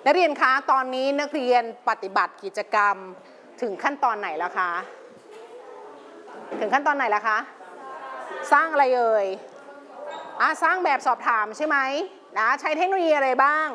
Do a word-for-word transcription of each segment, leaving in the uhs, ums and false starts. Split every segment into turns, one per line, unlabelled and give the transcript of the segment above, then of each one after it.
นักเรียนคะตอนนี้นักเรียนปฏิบัติกิจกรรมถึงขั้นตอนไหนแล้วคะถึงขั้นตอนไหนแล้วคะสร้างอะไรเอ่ยอ่ะสร้างแบบสอบถามใช่ไหมนะใช้เทคโนโลยีอะไรบ้าง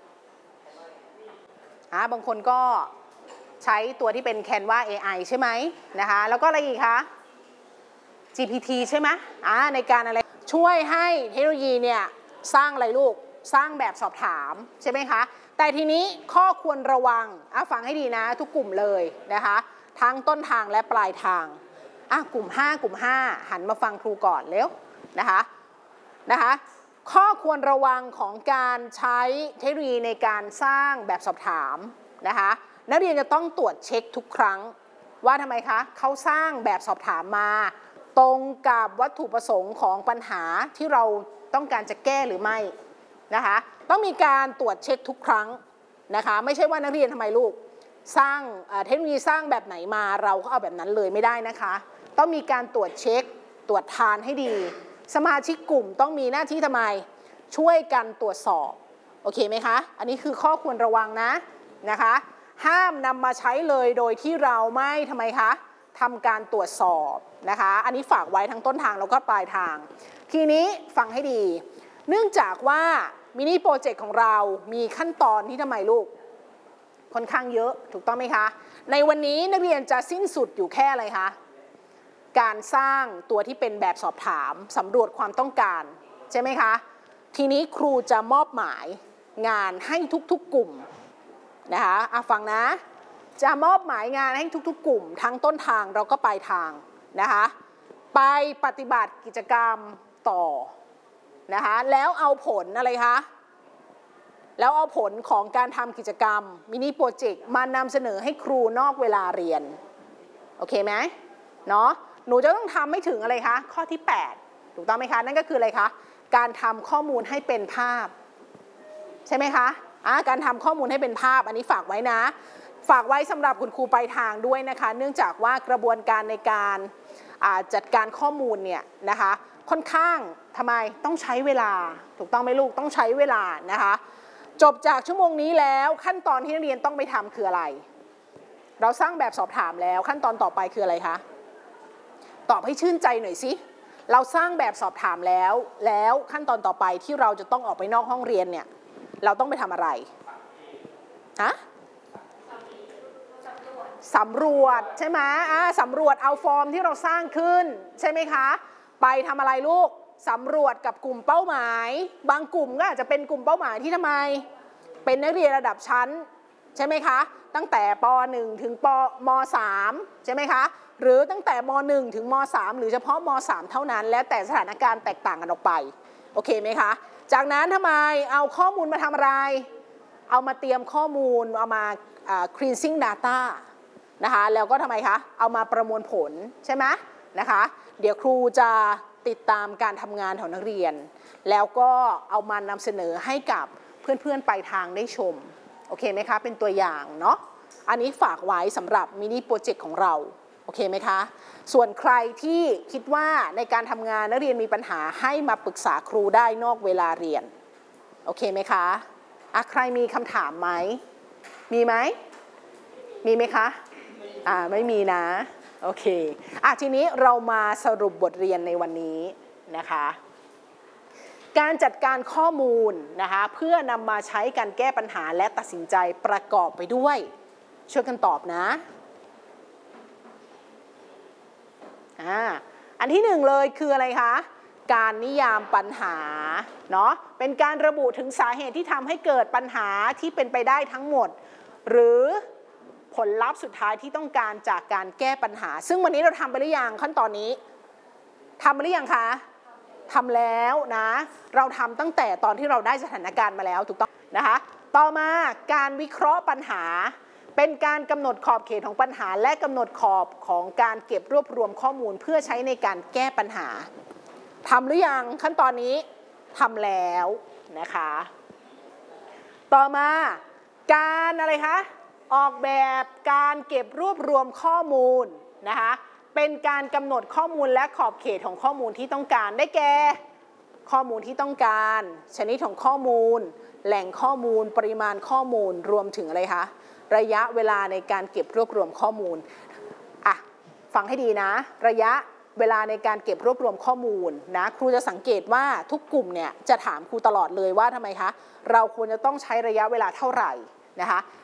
อ่ะบางคนก็ใช้ตัวที่เป็น Canva เอ ไอ ใช่ไหมนะคะแล้วก็อะไรอีกคะ จี พี ที ใช่ไหมอ่ะในการอะไรช่วยให้เทคโนโลยีเนี่ยสร้างอะไรลูกสร้างแบบสอบถามใช่ไหมคะแต่ทีนี้ข้อควรระวังอ่ะฟังให้ดีนะทุกกลุ่มเลยนะคะทั้งต้นทางและปลายทางอ่ะกลุ่มห้ากลุ่มห้าหันมาฟังครูก่อนเร็วนะคะนะคะข้อควรระวังของการใช้เทคโนโลยีในการสร้างแบบสอบถามนะคะนักเรียนจะต้องตรวจเช็คทุกครั้งว่าทำไมคะเขาสร้างแบบสอบถามมาตรงกับวัตถุประสงค์ของปัญหาที่เราต้องการจะแก้หรือไม่นะคะต้องมีการตรวจเช็คทุกครั้งนะคะไม่ใช่ว่านักเรียนทำไมลูกสร้างเทคโนโลยีสร้างแบบไหนมาเราก็เอาแบบนั้นเลยไม่ได้นะคะต้องมีการตรวจเช็คตรวจทานให้ดีสมาชิกกลุ่มต้องมีหน้าที่ทำไมช่วยกันตรวจสอบโอเคไหมคะอันนี้คือข้อควรระวังนะนะคะห้ามนำมาใช้เลยโดยที่เราไม่ทำไมคะทำการตรวจสอบนะคะอันนี้ฝากไว้ทั้งต้นทางแล้วก็ปลายทางทีนี้ฟังให้ดีเนื่องจากว่ามินิโปรเจกต์ของเรามีขั้นตอนที่ทำไมลูกค่อนข้างเยอะถูกต้องไหมคะในวันนี้นักเรียนจะสิ้นสุดอยู่แค่อะไรคะการสร้างตัวที่เป็นแบบสอบถามสำรวจความต้องการใช่ไหมคะทีนี้ครูจะมอบหมายงานให้ทุกๆกลุ่มนะคะอ่ะฟังนะจะมอบหมายงานให้ทุกๆกลุ่มทั้งต้นทางเราก็ปลายทางนะคะไปปฏิบัติกิจกรรมต่อนะคะแล้วเอาผลอะไรคะแล้วเอาผลของการทำกิจกรรมมินิโปรเจกต์มานำเสนอให้ครูนอกเวลาเรียนโอเคไหมเนาะหนูจะต้องทำให้ถึงอะไรคะข้อที่แปดถูกต้องไหมคะนั่นก็คืออะไรคะการทำข้อมูลให้เป็นภาพใช่ไหมคะอ่ะการทำข้อมูลให้เป็นภาพอันนี้ฝากไว้นะฝากไว้สำหรับคุณครูปลายทางด้วยนะคะเนื่องจากว่ากระบวนการในการจัดการข้อมูลเนี่ยนะคะค่อนข้างทำไมต้องใช้เวลาถูกต้องไหมลูกต้องใช้เวลานะคะจบจากชั่วโมงนี้แล้วขั้นตอนที่นักเรียนต้องไปทำคืออะไรเราสร้างแบบสอบถามแล้วขั้นตอนต่อไปคืออะไรคะตอบให้ชื่นใจหน่อยสิเราสร้างแบบสอบถามแล้วแล้วขั้นตอนต่อไปที่เราจะต้องออกไปนอกห้องเรียนเนี่ยเราต้องไปทำอะไรฮะสำรวจใช่ไหมอ่าสำรวจเอาฟอร์มที่เราสร้างขึ้นใช่ไหมคะไปทำอะไรลูกสำรวจกับกลุ่มเป้าหมายบางกลุ่มก็อาจจะเป็นกลุ่มเป้าหมายที่ทำไมเป็นนักเรียนระดับชั้นใช่ไหมคะตั้งแต่ป หนึ่ง ถึงปม สาม ใช่ไหมคะหรือตั้งแต่ม หนึ่ง ถึงม สาม หรือเฉพาะม สาม เท่านั้นแล้วแต่สถานการณ์แตกต่างกันออกไปโอเคไหมคะจากนั้นทำไมเอาข้อมูลมาทำอะไรเอามาเตรียมข้อมูลเอามา cleansing data นะคะแล้วก็ทำไมคะเอามาประมวลผลใช่ไหมนะคะเดี๋ยวครูจะติดตามการทำงานของนักเรียนแล้วก็เอามานำเสนอให้กับเพื่อนๆปลายทางได้ชมโอเคไหมคะเป็นตัวอย่างเนาะอันนี้ฝากไว้สำหรับมินิโปรเจกต์ของเราโอเคไหมคะส่วนใครที่คิดว่าในการทำงานนักเรียนมีปัญหาให้มาปรึกษาครูได้นอกเวลาเรียนโอเคไหมคะอ่ะใครมีคำถามไหมมีไหมมีไหมคะอ่าไม่มีนะโอเคอ่ะทีนี้เรามาสรุปบทเรียนในวันนี้นะคะการจัดการข้อมูลนะคะเพื่อนำมาใช้การแก้ปัญหาและตัดสินใจประกอบไปด้วยช่วยกันตอบนะอ่าอันที่หนึ่งเลยคืออะไรคะการนิยามปัญหาเนาะเป็นการระบุถึงสาเหตุที่ทำให้เกิดปัญหาที่เป็นไปได้ทั้งหมดหรือผลลัพธ์สุดท้ายที่ต้องการจากการแก้ปัญหาซึ่งวันนี้เราทำไปหรือยังขั้นตอนนี้ทำไปหรือยังคะทำแล้วนะเราทำตั้งแต่ตอนที่เราได้สถานการณ์มาแล้วถูกต้องนะคะต่อมาการวิเคราะห์ปัญหาเป็นการกำหนดขอบเขตของปัญหาและกำหนดขอบของการเก็บรวบรวมข้อมูลเพื่อใช้ในการแก้ปัญหาทำหรือยังขั้นตอนนี้ทำแล้วนะคะต่อมาการอะไรคะออกแบบการเก็บรวบรวมข้อมูลนะคะเป็นการกำหนดข้อมูลและขอบเขตของข้อมูลที่ต้องการได้แก่ข้อมูลที่ต้องการชนิดของข้อมูลแหล่งข้อมูลปริมาณข้อมูลรวมถึงอะไรคะระยะเวลาในการเก็บรวบรวมข้อมูลอ่ะฟังให้ดีนะระยะเวลาในการเก็บรวบรวมข้อมูลนะครูจะสังเกตว่าทุกกลุ่มเนี่ยจะถามครูตลอดเลยว่าทำไมคะเราควรจะต้องใช้ระยะเวลาเท่าไหร่นะคะ